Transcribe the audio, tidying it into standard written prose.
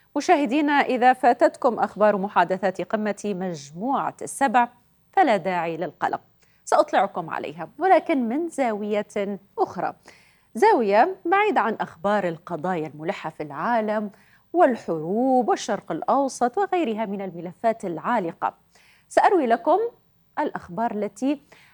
مشاهدينا، إذا فاتتكم أخبار محادثات قمة مجموعة السبع فلا داعي للقلق، سأطلعكم عليها ولكن من زاوية أخرى، زاوية بعيدة عن أخبار القضايا الملحة في العالم والحروب والشرق الأوسط وغيرها من الملفات العالقة. سأروي لكم الأخبار التي